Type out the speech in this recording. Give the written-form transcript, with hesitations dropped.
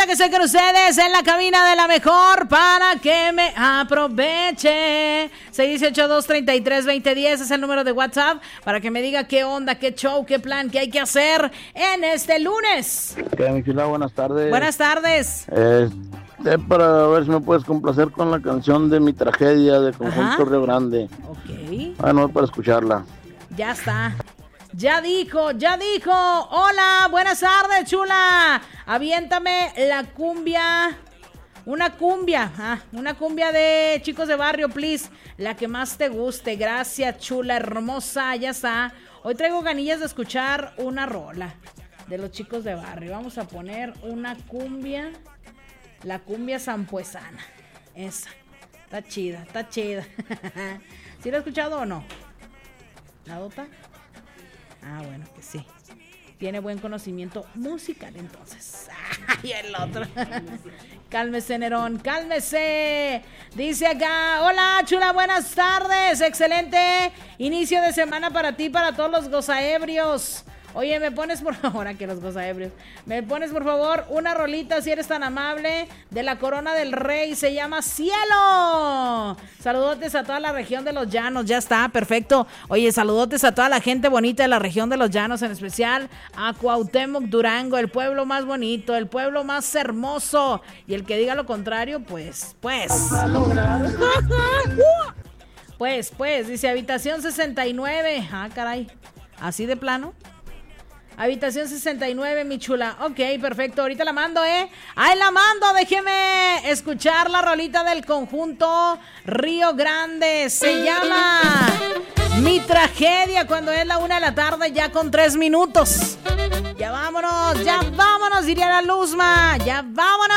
encanta que estoy con ustedes en la cabina de la mejor para que me aproveche. 618-233-2010 es el número de WhatsApp para que me diga qué onda, qué show, qué plan, qué hay que hacer en este lunes. Mi chula, buenas tardes. Buenas tardes. Para ver si me puedes complacer con la canción de Mi Tragedia de Conjunto Río Grande. Ok. Bueno, para escucharla. Ya está. Ya dijo. Hola, buenas tardes, chula. Aviéntame la cumbia. Una cumbia de Chicos de Barrio, please. La que más te guste. Gracias, chula, hermosa. Ya está. Hoy traigo ganillas de escuchar una rola de los Chicos de Barrio. Vamos a poner una cumbia. La cumbia sampuesana. Esa. Está chida. ¿Sí la has escuchado o no? ¿La Dota? Ah, bueno, que sí. Tiene buen conocimiento musical, entonces. Y el otro. Cálmese, Nerón, cálmese. Dice acá, hola, chula, buenas tardes. Excelente inicio de semana para ti, para todos los gozaebrios. Oye, me pones por favor, aquí los gozaebrios. Me pones por favor una rolita, si eres tan amable, de la Corona del Rey. Se llama Cielo. Saludotes a toda la región de los Llanos. Ya está, perfecto. Oye, saludotes a toda la gente bonita de la región de los Llanos, en especial a Cuauhtémoc, Durango, el pueblo más bonito, el pueblo más hermoso. Y el que diga lo contrario, pues. Pues, dice habitación 69. Ah, caray. ¿Así de plano? Habitación 69, mi chula. Ok, perfecto. Ahorita la mando, Ahí la mando. Déjeme escuchar la rolita del Conjunto Río Grande. Se llama Mi Tragedia, cuando es la 1 de la tarde, ya con 3 minutos. Ya vámonos, diría la Luzma. Ya vámonos.